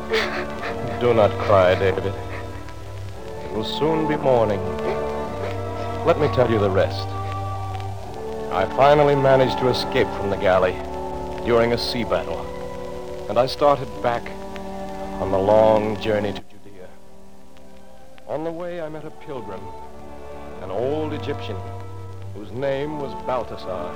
Do not cry, David. It will soon be morning. Let me tell you the rest. I finally managed to escape from the galley during a sea battle, and I started back on the long journey to Judea. On the way, I met a pilgrim, an old Egyptian, whose name was Balthasar.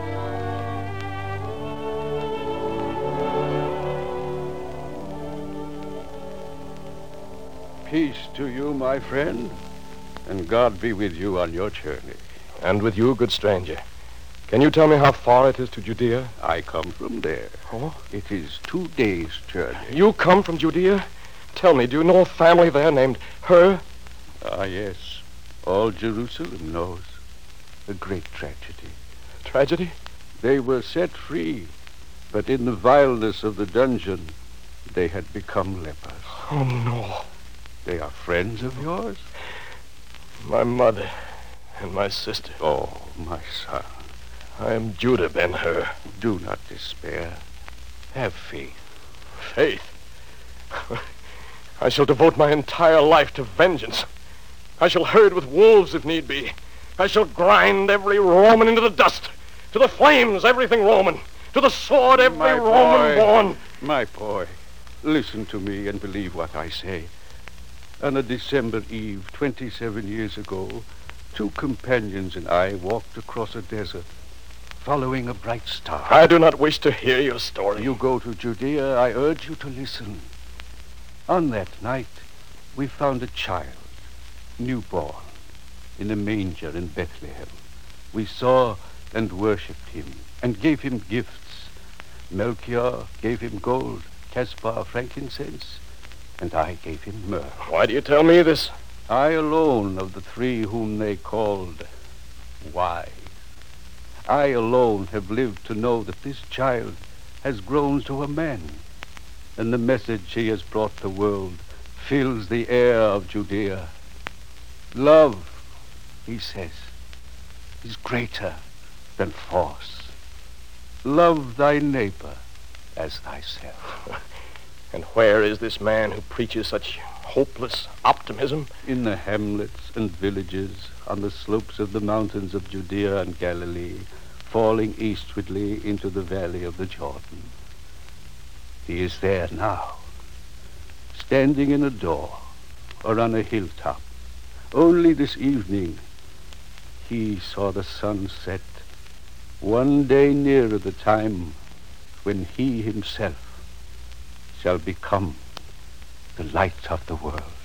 Peace to you, my friend, and God be with you on your journey. And with you, good stranger. Can you tell me how far it is to Judea? I come from there. Oh? It is 2 days' journey. You come from Judea? Tell me, do you know a family there named Hur? Ah, yes. All Jerusalem knows. A great tragedy. Tragedy? They were set free, but in the vileness of the dungeon, they had become lepers. Oh, no. They are friends of yours? My mother and my sister. Oh, my son. I am Judah ben Hur. Do not despair. Have faith. Faith? I shall devote my entire life to vengeance. I shall herd with wolves if need be. I shall grind every Roman into the dust. To the flames, everything Roman. To the sword, every Roman born. My boy, listen to me and believe what I say. On a December eve, 27 years ago, 2 companions and I walked across a desert, following a bright star. I do not wish to hear your story. You go to Judea, I urge you to listen. On that night, we found a child, newborn, in a manger in Bethlehem. We saw and worshipped him and gave him gifts. Melchior gave him gold, Caspar frankincense, and I gave him myrrh. Why do you tell me this? I alone of the 3 whom they called wise. I alone have lived to know that this child has grown to a man, and the message he has brought the world fills the air of Judea. Love, he says, is greater than force. Love thy neighbor as thyself. And where is this man who preaches such hopeless optimism? In the hamlets and villages on the slopes of the mountains of Judea and Galilee, falling eastwardly into the valley of the Jordan. He is there now, standing in a door or on a hilltop. Only this evening he saw the sun set, one day nearer the time when he himself shall become the light of the world.